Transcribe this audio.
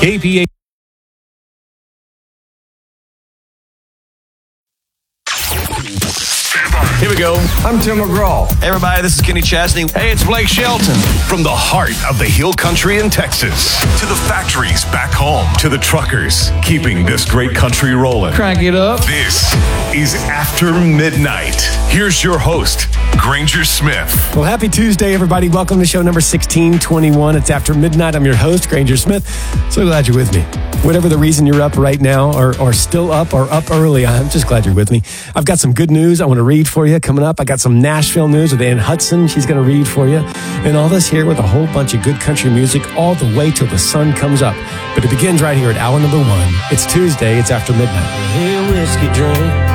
KPA. Here we go. I'm Tim McGraw. Hey, everybody, this is Kenny Chesney. Hey, it's Blake Shelton. From the heart of the hill country in Texas to the factories back home to the truckers keeping this great country rolling. Crank it up. This is After Midnight. Here's your host, Granger Smith. Well, happy Tuesday, everybody. Welcome to show number 1621. It's After Midnight. I'm your host, Granger Smith. So glad you're with me. Whatever the reason you're up right now or still up or up early, I'm just glad you're with me. I've got some good news I want to read for you coming up. I got some Nashville news with Ann Hudson. She's going to read for you. And all this here with a whole bunch of good country music all the way till the sun comes up. But it begins right here at hour number 1. It's Tuesday. It's After Midnight. Hey, whiskey drink.